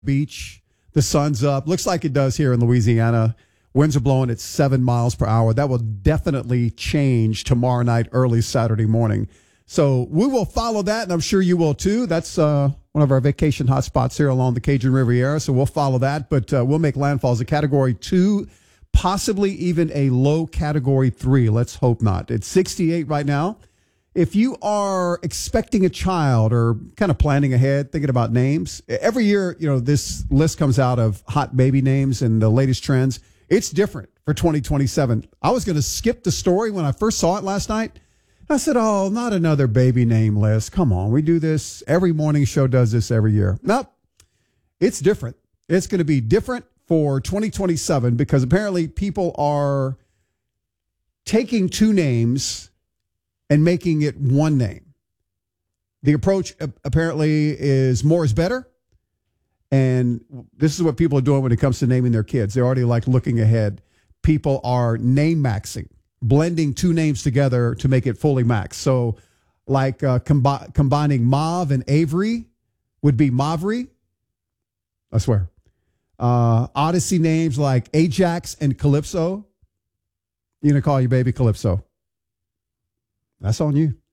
Beach. The sun's up. Looks like it does here in Louisiana. Winds are blowing at 7 miles per hour. That will definitely change tomorrow night, early Saturday morning. So we will follow that, and I'm sure you will too. That's one of our vacation hotspots here along the Cajun Riviera, so we'll follow that. But we'll make landfall as a Category 2, possibly even a low Category 3. Let's hope not. It's 68 right now. If you are expecting a child or kind of planning ahead, thinking about names, every year, this list comes out of hot baby names and the latest trends. It's different for 2027. I was going to skip the story when I first saw it last night. I said, oh, not another baby name list. Come on, we do this. Every morning show does this every year. Nope, it's different. It's going to be different for 2027 because apparently people are taking two names and making it one name. The approach apparently is more is better. And this is what people are doing when it comes to naming their kids. They're already looking ahead. People are name maxing, blending two names together to make it fully maxed. So combining Mauve and Avery would be Mavry. I swear. Odyssey names like Ajax and Calypso. You're going to call your baby Calypso. That's on you.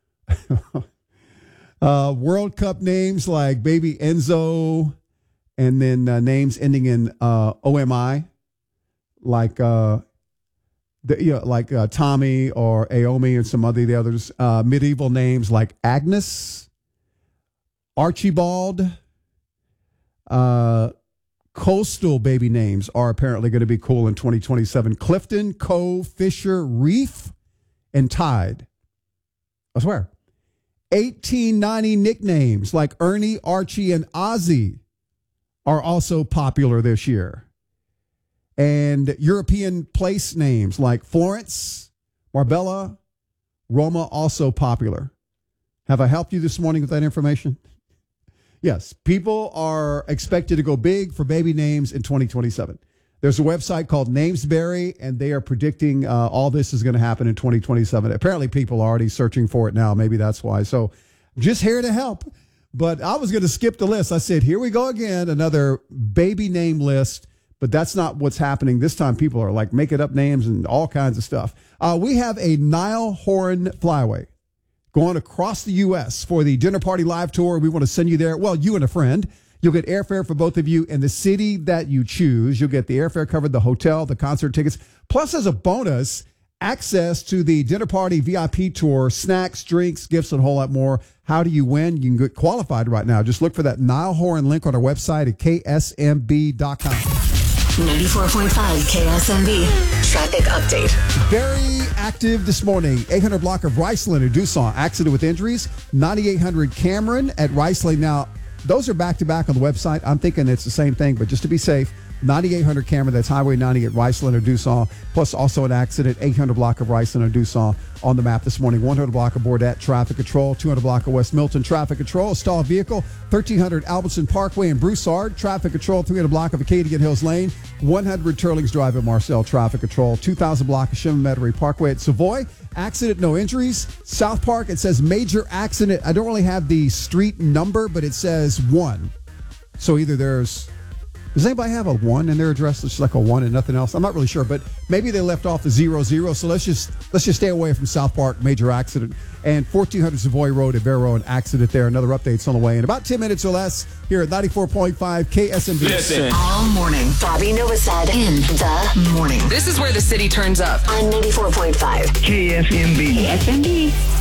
World Cup names like baby Enzo, and then names ending in OMI, like Tommy or Aomi and some of the others. Medieval names like Agnes, Archibald. Coastal baby names are apparently going to be cool in 2027. Clifton, Cove, Fisher, Reef, and Tide. I swear. 1890 nicknames like Ernie, Archie, and Ozzy are also popular this year. And European place names like Florence, Marbella, Roma, also popular. Have I helped you this morning with that information? Yes, people are expected to go big for baby names in 2027. There's a website called Namesbury, and they are predicting all this is going to happen in 2027. Apparently, people are already searching for it now. Maybe that's why. So just here to help. But I was going to skip the list. I said, here we go again, another baby name list. But that's not what's happening. This time people are making up names and all kinds of stuff. We have a Nile Horan Flyway going across the U.S. for the Dinner Party Live Tour. We want to send you there. Well, you and a friend. You'll get airfare for both of you in the city that you choose. You'll get the airfare covered, the hotel, the concert tickets. Plus, as a bonus, access to the Dinner Party VIP tour, snacks, drinks, gifts, and a whole lot more. How do you win? You can get qualified right now. Just look for that Nile Horan link on our website at ksmb.com. 94.5 KSMB. Traffic update. Very active this morning. 800 block of Riceland and Doosan. Accident with injuries. 9800 Cameron at Riceland. Now, those are back-to-back on the website. I'm thinking it's the same thing, but just to be safe, 9800 Cameron, that's Highway 90 at Riceland or Doosan, plus also an accident, 800 block of Riceland or Doosan on the map this morning. 100 block of Bordet, traffic control. 200 block of West Milton, traffic control. A stalled vehicle, 1300 Albertson Parkway in Broussard, traffic control. 300 block of Acadian Hills Lane. 100 Turlings Drive at Marcel, traffic control. 2000 block of Shimon-Metairie Parkway at Savoy. Accident, no injuries. South Park, it says major accident. I don't really have the street number, but it says 1. So either does anybody have a 1 in their address? It's like a 1 and nothing else. I'm not really sure, but maybe they left off the 00. So let's just stay away from South Park, major accident. And 1400 Savoy Road at Vero, an accident there. Another update's on the way in about 10 minutes or less here at 94.5 KSMB. Listen. All morning, Bobby Novosad in the morning. This is where the city turns up. On 94.5 KSMB. KSMB.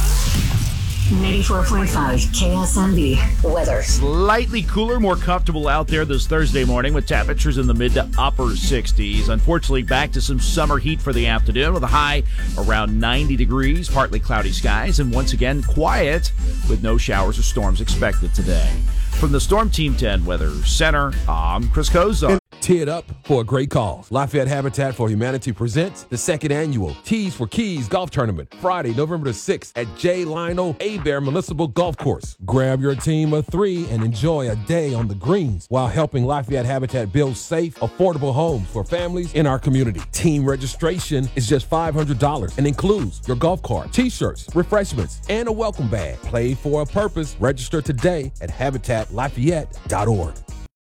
94.5 KSMB weather. Slightly cooler, more comfortable out there this Thursday morning with temperatures in the mid to upper 60s. Unfortunately, back to some summer heat for the afternoon with a high around 90 degrees, partly cloudy skies, and once again quiet with no showers or storms expected today. From the Storm Team 10 Weather Center, I'm Chris Kozar. Tee it up for a great cause. Lafayette Habitat for Humanity presents the second annual Tees for Keys Golf Tournament, Friday, November the 6th at J. Lionel Hebert Municipal Golf Course. Grab your team of 3 and enjoy a day on the greens while helping Lafayette Habitat build safe, affordable homes for families in our community. Team registration is just $500 and includes your golf cart, t-shirts, refreshments, and a welcome bag. Play for a purpose. Register today at habitatlafayette.org.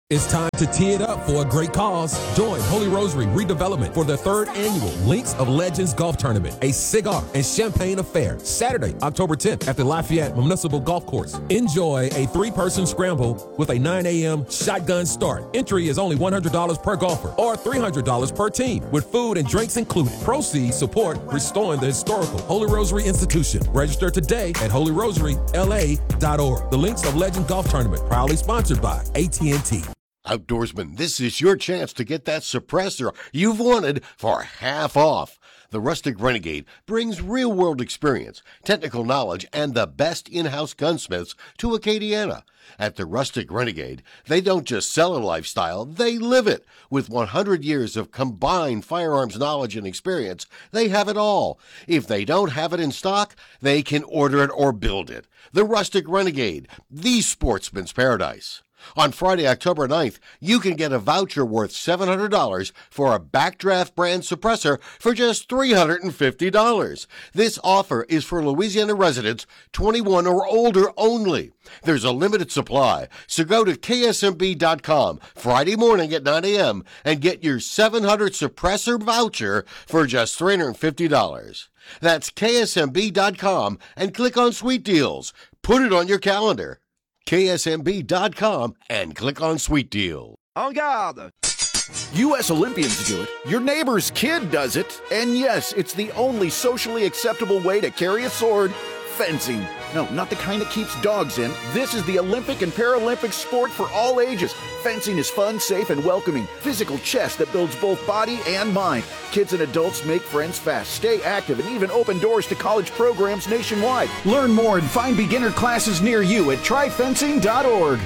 It's time to tee it up for a great cause. Join Holy Rosary Redevelopment for the 3rd annual Links of Legends Golf Tournament, a cigar and champagne affair, Saturday, October 10th at the Lafayette Municipal Golf Course. Enjoy a 3-person scramble with a 9 a.m. shotgun start. Entry is only $100 per golfer or $300 per team with food and drinks included. Proceeds support restoring the historical Holy Rosary Institution. Register today at holyrosary.la.org. The Links of Legends Golf Tournament, proudly sponsored by AT&T. Outdoorsman, this is your chance to get that suppressor you've wanted for half off. The Rustic Renegade brings real-world experience, technical knowledge, and the best in-house gunsmiths to Acadiana. At the Rustic Renegade, they don't just sell a lifestyle, they live it. With 100 years of combined firearms knowledge and experience, they have it all. If they don't have it in stock, they can order it or build it. The Rustic Renegade, the sportsman's paradise. On Friday, October 9th, you can get a voucher worth $700 for a Backdraft brand suppressor for just $350. This offer is for Louisiana residents 21 or older only. There's a limited supply, so go to ksmb.com Friday morning at 9 a.m. and get your 700 suppressor voucher for just $350. That's ksmb.com and click on Sweet Deals. Put it on your calendar. KSMB.com and click on Sweet Deal. En garde! U.S. Olympians do it. Your neighbor's kid does it. And yes, it's the only socially acceptable way to carry a sword. Fencing. No, not the kind that keeps dogs in. This is the Olympic and Paralympic sport for all ages. Fencing is fun, safe, and welcoming. Physical chess that builds both body and mind. Kids and adults make friends fast, stay active, and even open doors to college programs nationwide. Learn more and find beginner classes near you at tryfencing.org.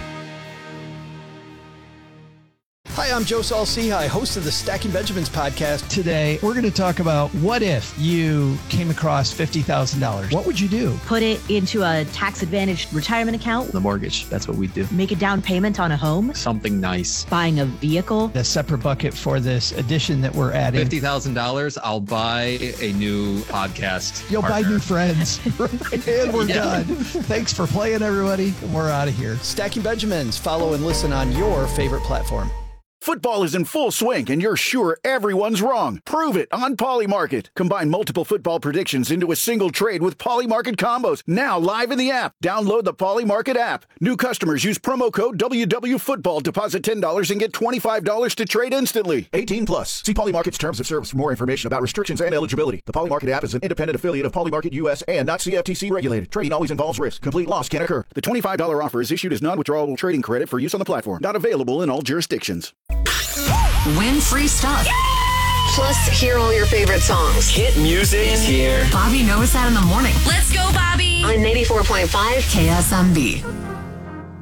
Hi, I'm Joe Saul-Sehy, host of the Stacking Benjamins podcast. Today, we're going to talk about what if you came across $50,000. What would you do? Put it into a tax-advantaged retirement account. The mortgage, that's what we do. Make a down payment on a home. Something nice. Buying a vehicle. A separate bucket for this addition that we're adding. $50,000, I'll buy a new podcast You'll partner. buy new friends. And we're done. Thanks for playing, everybody. We're out of here. Stacking Benjamins. Follow and listen on your favorite platform. Football is in full swing, and you're sure everyone's wrong. Prove it on Polymarket. Combine multiple football predictions into a single trade with Polymarket combos. Now live in the app. Download the Polymarket app. New customers use promo code WWFootball. Deposit $10 and get $25 to trade instantly. 18 plus. See Polymarket's terms of service for more information about restrictions and eligibility. The Polymarket app is an independent affiliate of Polymarket US and not CFTC regulated. Trading always involves risk. Complete loss can occur. The $25 offer is issued as non-withdrawable trading credit for use on the platform. Not available in all jurisdictions. Win free stuff. Plus, hear all your favorite songs. Hit music is here. Bobby Novosad in the morning. Let's go, Bobby! On 94.5 KSMB.